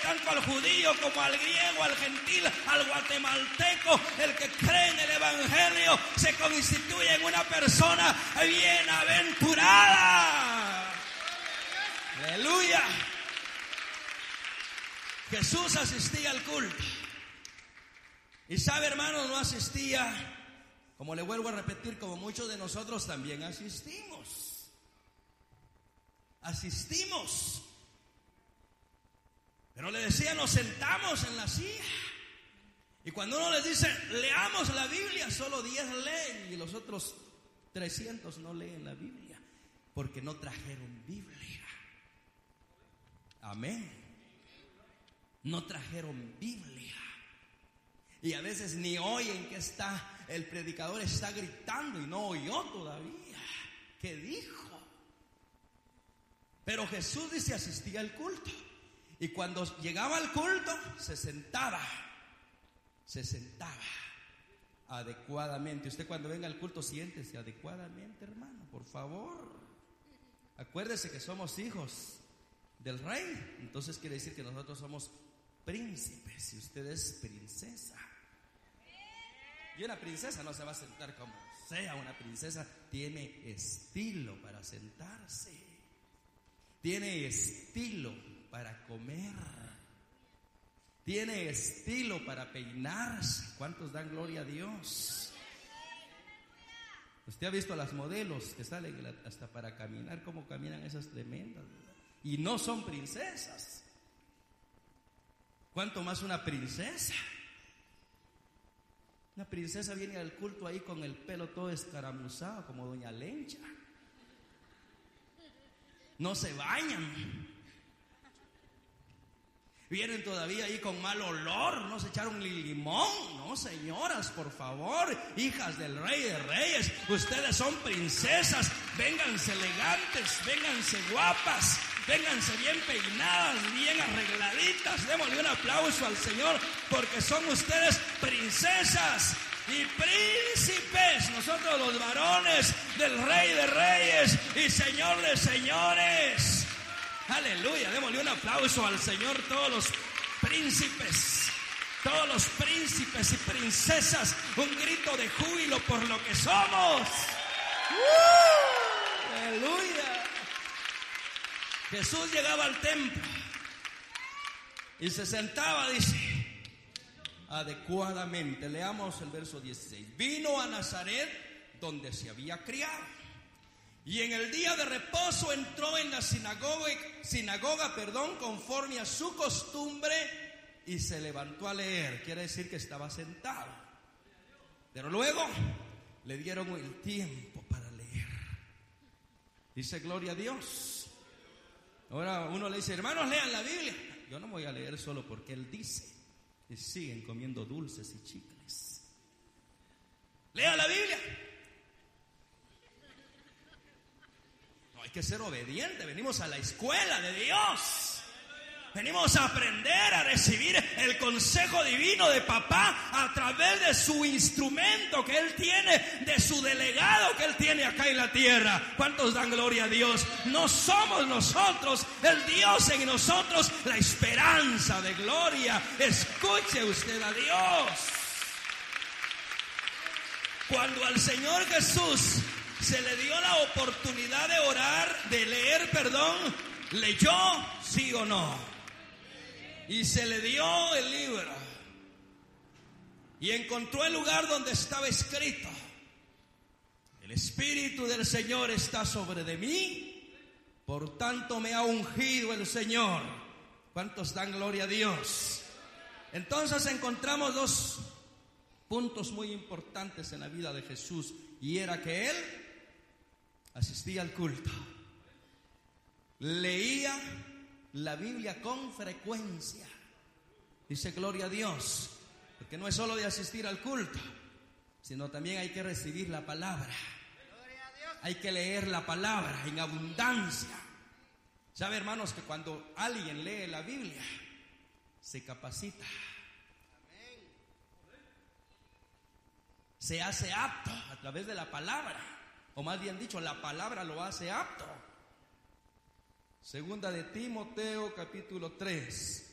tanto al judío como al griego, al gentil, al guatemalteco. El que cree en el evangelio se constituye en una persona bienaventurada. Aleluya. Jesús asistía al culto. Y sabe, hermanos, no asistía, como le vuelvo a repetir, como muchos de nosotros también asistimos. Asistimos. Pero le decía, nos sentamos en la silla. Y cuando uno les dice, leamos la Biblia, solo 10 leen y los otros 300 no leen la Biblia, porque no trajeron Biblia. Amén. No trajeron Biblia. Y a veces ni oyen que está, el predicador está gritando y no oyó todavía qué dijo. Pero Jesús dice, asistía al culto. Y cuando llegaba al culto, se sentaba adecuadamente. Usted cuando venga al culto, siéntese adecuadamente, hermano, por favor. Acuérdese que somos hijos del rey. Entonces quiere decir que nosotros somos príncipes y usted es princesa. Y una princesa no se va a sentar como sea. Una princesa tiene estilo para sentarse, tiene estilo para comer, tiene estilo para peinarse. ¿Cuántos dan gloria a Dios? Usted ha visto a las modelos que salen hasta para caminar, cómo caminan esas tremendas, ¿verdad? Y no son princesas. ¿Cuánto más una princesa? Una princesa viene al culto ahí con el pelo todo escaramuzado como doña Lencha. No se bañan. Vienen todavía ahí con mal olor, no se echaron limón. No, señoras, por favor, hijas del Rey de Reyes, ustedes son princesas. Vénganse elegantes, vénganse guapas, vénganse bien peinadas, bien arregladitas. Démosle un aplauso al Señor, porque son ustedes princesas y príncipes. Nosotros los varones del Rey de Reyes y Señor de Señores. Aleluya, démosle un aplauso al Señor, todos los príncipes y princesas, un grito de júbilo por lo que somos. Aleluya. Jesús llegaba al templo y se sentaba, dice, adecuadamente. Leamos el verso 16. Vino a Nazaret, donde se había criado. Y en el día de reposo entró en la sinagoga, conforme a su costumbre, y se levantó a leer. Quiere decir que estaba sentado. Pero luego le dieron el tiempo para leer. Dice, gloria a Dios. Ahora uno le dice, hermanos, lean la Biblia. Yo no voy a leer solo porque Él dice. Y siguen comiendo dulces y chicles. Lea la Biblia. Hay que ser obediente. Venimos a la escuela de Dios. Venimos a aprender a recibir el consejo divino de papá a través de su instrumento que Él tiene, de su delegado que Él tiene acá en la tierra. ¿Cuántos dan gloria a Dios? No somos nosotros, el Dios en nosotros, la esperanza de gloria. Escuche usted a Dios. Cuando al Señor Jesús se le dio la oportunidad de orar, de leer, leyó, sí o no. Y se le dio el libro. Y encontró el lugar donde estaba escrito: el Espíritu del Señor está sobre de mí, por tanto me ha ungido el Señor. ¿Cuántos dan gloria a Dios? Entonces encontramos dos puntos muy importantes en la vida de Jesús. Y era que Él asistía al culto, leía la Biblia con frecuencia. Dice gloria a Dios, porque no es solo de asistir al culto, sino también hay que recibir la palabra. Hay que leer la palabra en abundancia. ¿Sabe, hermanos, que cuando alguien lee la Biblia se capacita? Se hace apto a través de la palabra. O más bien dicho, la palabra lo hace apto. Segunda de Timoteo, capítulo 3.